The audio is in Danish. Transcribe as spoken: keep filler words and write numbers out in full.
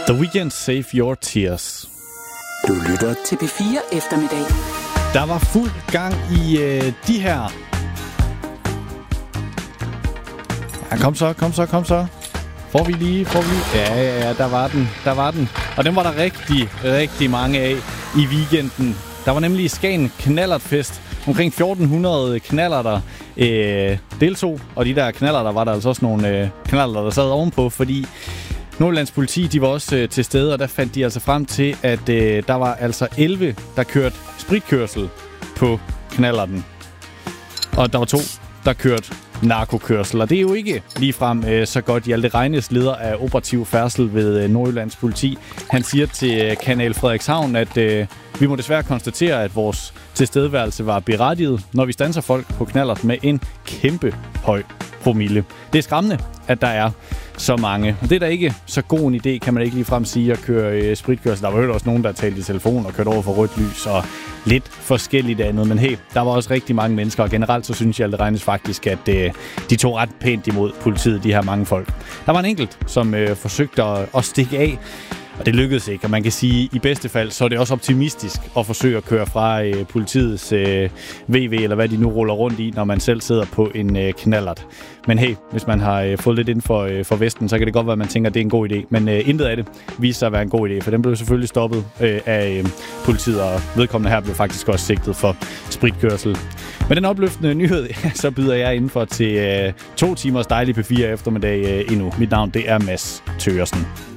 The Weeknd, Save Your Tears. Du lytter til P fire eftermiddag. Der var fuld gang i øh, de her... Ja, kom så, kom så, kom så. Får vi lige, får vi lige... Ja, ja, ja, der var den, der var den. Og den var der rigtig, rigtig mange af i weekenden. Der var nemlig Skagen Knallertfest. Omkring fjorten hundrede knallerter øh, deltog, og de der knallerter var der altså også nogle øh, knallerter, der sad ovenpå, fordi Nordjyllands politi, de var også øh, til stede, og der fandt de altså frem til, at øh, der var altså elleve, der kørte spritkørsel på knallerten. Og der var to, der kørte narkokørsel, og det er jo ikke ligefrem øh, så godt. Hjalte Regnes, leder af operativ færdsel ved øh, Nordjyllands politi, han siger til øh, Kanal Frederikshavn, at øh, vi må desværre konstatere, at vores tilstedeværelse var berettiget, når vi standser folk på knallert med en kæmpe høj promille. Det er skræmmende, at der er så mange. Og det er da ikke så god en idé, kan man ikke ligefrem sige, at køre øh, spritkørsel. Der var jo også nogen, der talte i telefon og kørte over for rødt lys og lidt forskelligt andet. Men hey, der var også rigtig mange mennesker, og generelt så synes jeg, at det regnes faktisk, at øh, de tog ret pænt imod politiet, de her mange folk. Der var en enkelt, som øh, forsøgte at, at stikke af, og det lykkedes ikke, og man kan sige, at i bedste fald, så er det også optimistisk at forsøge at køre fra øh, politiets øh, V V, eller hvad de nu ruller rundt i, når man selv sidder på en øh, knallert. Men hey, hvis man har øh, fået lidt inden for, øh, for Vesten, så kan det godt være, at man tænker, at det er en god idé. Men øh, intet af det viser sig at være en god idé, for den blev selvfølgelig stoppet øh, af øh, politiet, og vedkommende her blev faktisk også sigtet for spritkørsel. Med den opløftende nyhed, så byder jeg indenfor til øh, to timers dejlig P fire eftermiddag øh, endnu. Mit navn, det er Mads Thøgersen.